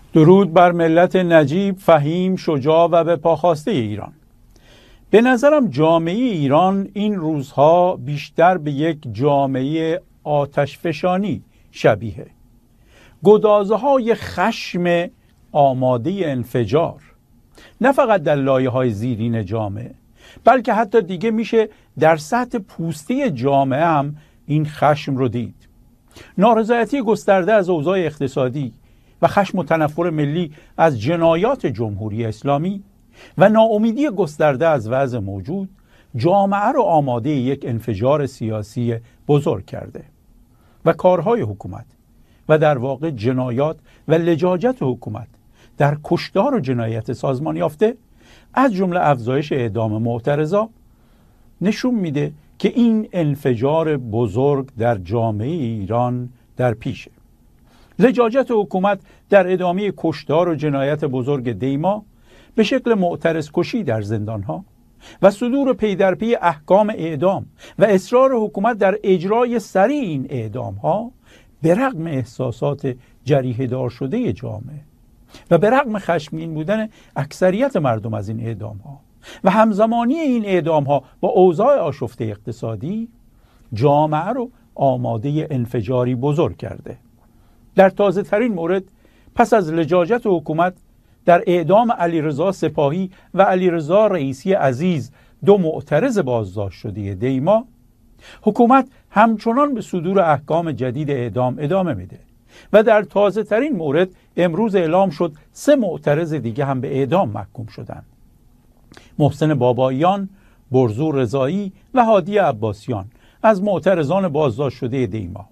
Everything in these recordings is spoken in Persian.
درود بر ملت نجیب، فهیم، شجاع و به پاخواسته ایران. به نظرم جامعه ایران این روزها بیشتر به یک جامعه آتشفشانی شبیه. گدازه های خشم آماده انفجار، نه فقط در لایه های زیرین جامعه، بلکه حتی دیگه میشه در سطح پوسته جامعه هم این خشم رو دید. نارضایتی گسترده از اوضاع اقتصادی و خشم و تنفر ملی از جنایات جمهوری اسلامی و ناامیدی گسترده از وضع موجود جامعه رو آماده یک انفجار سیاسی بزرگ کرده و کارهای حکومت و در واقع جنایات و لجاجت حکومت در کشتار و جنایت سازمان یافته از جمله افزایش اعدام معترضا نشون میده که این انفجار بزرگ در جامعه ایران در پیشه. لجاجت حکومت در ادامه کشتار و جنایت بزرگ دیما به شکل معترض کشی در زندانها و صدور پی در پی احکام اعدام و اصرار حکومت در اجرای سریع این اعدامها به رغم احساسات جریحه دار شده جامعه و به رغم خشمگین بودن اکثریت مردم از این اعدامها و همزمانی این اعدامها با اوضاع آشفته اقتصادی، جامعه رو آماده انفجاری بزرگ کرده. در تازه ترین مورد، پس از لجاجت حکومت در اعدام علیرضا سپاهی و علیرضا رئیسی عزیز، دو معترض بازداشت شده دیما، حکومت همچنان به صدور احکام جدید اعدام ادامه میده و در تازه ترین مورد امروز اعلام شد 3 معترض دیگه هم به اعدام محکوم شدند: محسن باباییان، برزو رضایی و هادی عباسیان از معترضان بازداشت شده دیما.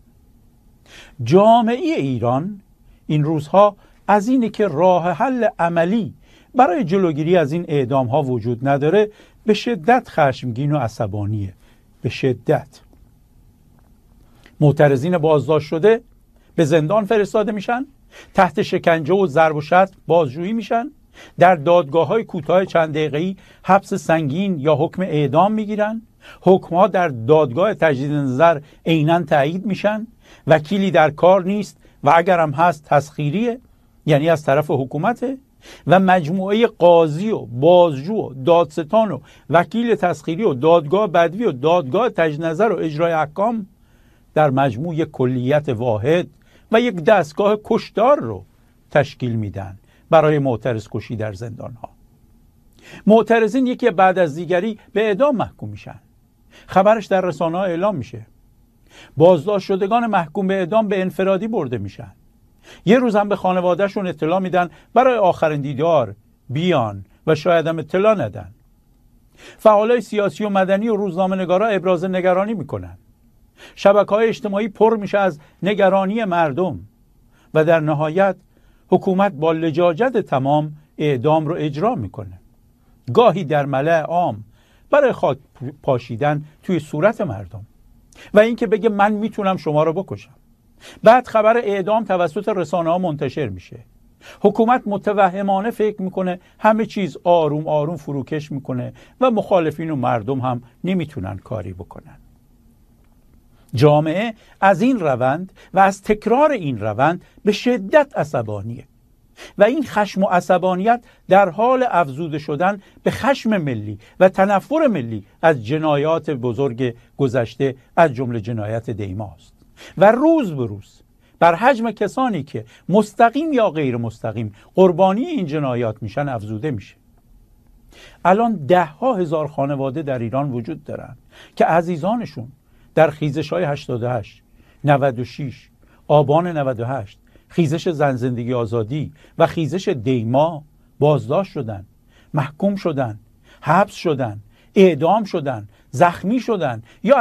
جامعه ایران این روزها از اینه که راه حل عملی برای جلوگیری از این اعدام ها وجود نداره به شدت خشمگین و عصبانیه. به شدت. معترضین بازداشت شده به زندان فرستاده میشن، تحت شکنجه و ضرب و شتم بازجویی میشن، در دادگاه‌های کوتاه چند دقیقه‌ای حبس سنگین یا حکم اعدام میگیرن، حکم‌ها در دادگاه تجدید نظر عیناً تایید میشن، وکیلی در کار نیست و اگر هم هست تسخیریه، یعنی از طرف حکومته، و مجموعه قاضی و بازجو و دادستان و وکیل تسخیری و دادگاه بدوی و دادگاه تجدید نظر و اجرای احکام در مجموع یک کلیت واحد و یک دستگاه کشتار رو تشکیل میدن برای معترض کشی در زندان ها. معترضین یکی بعد از دیگری به اعدام محکوم میشن. خبرش در رسانه‌ها اعلام میشه. بازداشت شدگان محکوم به اعدام به انفرادی برده میشن. یه روز هم به خانوادهشون اطلاع میدن برای آخرین دیدار بیان و شاید هم اطلاع ندن. فعالای سیاسی و مدنی و روزنامه‌نگارا ابراز نگرانی میکنن. شبکه‌های اجتماعی پر میشه از نگرانی مردم و در نهایت حکومت با لجاجت تمام اعدام رو اجرا میکنه. گاهی در ملأ عام برای خاک پاشیدن توی صورت مردم و اینکه بگه من میتونم شما رو بکشم. بعد خبر اعدام توسط رسانه‌ها منتشر میشه. حکومت متوهمانه فکر میکنه همه چیز آروم آروم فروکش میکنه و مخالفین و مردم هم نمیتونن کاری بکنن. جامعه از این روند و از تکرار این روند به شدت عصبانیه و این خشم و عصبانیت در حال افزوده شدن به خشم ملی و تنفر ملی از جنایات بزرگ گذشته از جمله جنایت دیماست و روز به روز بر حجم کسانی که مستقیم یا غیر مستقیم قربانی این جنایات میشن افزوده میشه. الان 10,000 خانواده در ایران وجود دارن که عزیزانشون در خیزش‌های 88، 96، آبان 98، خیزش زن زندگی آزادی و خیزش دیما بازداشت شدن، محکوم شدن، حبس شدن، اعدام شدن، زخمی شدن یا